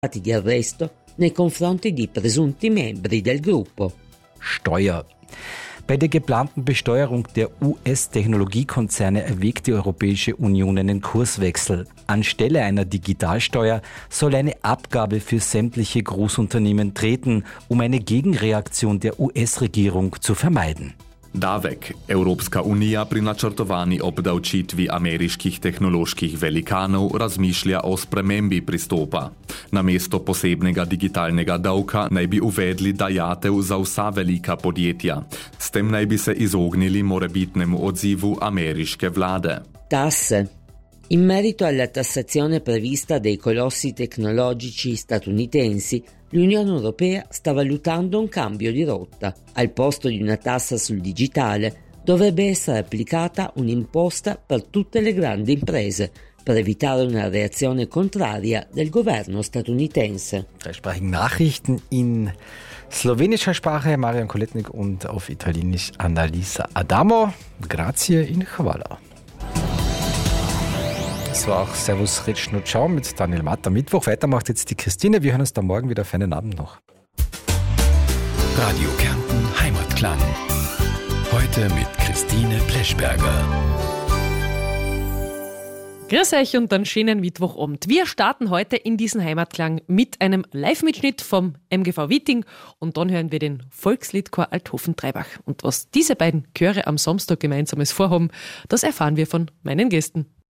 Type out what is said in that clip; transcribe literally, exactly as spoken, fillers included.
di arresto nei confronti di presunti membri del gruppo. Steuer. Bei der geplanten Besteuerung der U S-Technologiekonzerne erwägt die Europäische Union einen Kurswechsel. Anstelle einer Digitalsteuer soll eine Abgabe für sämtliche Großunternehmen treten, um eine Gegenreaktion der U S-Regierung zu vermeiden. Davek, Evropska unija pri načrtovani obdavčitvi ameriških tehnoloških velikanov razmišlja o spremembi pristopa. Namesto posebnega digitalnega davka naj bi uvedli dajatev za vsa velika podjetja. S tem naj bi se izognili morebitnemu odzivu ameriške vlade. Tasse. In merito alla tassazione prevista dei colossi tecnologici statunitensi, l'Unione Europea sta valutando un cambio di rotta. Al posto di una tassa sul digitale dovrebbe essere applicata un'imposta per tutte le grandi imprese, per evitare una reazione contraria del governo statunitense. Dreisprachigen Nachrichten in slowenischer Sprache, Marian Koletnik, und auf Italienisch Annalisa Adamo. Grazie in Hvala. Das war auch Servus Ritsch und Ciao mit Daniel Matt am Mittwoch. Weiter macht jetzt die Christine. Wir hören uns dann morgen wieder. Für einen Abend noch. Radio Kärnten Heimatklang. Heute mit Christine Pleschberger. Grüß euch und einen schönen Mittwochabend. Wir starten heute in diesen Heimatklang mit einem Live-Mitschnitt vom M G V Witting und dann hören wir den Volksliedchor Althofen-Treibach. Und was diese beiden Chöre am Samstag gemeinsames vorhaben, das erfahren wir von meinen Gästen.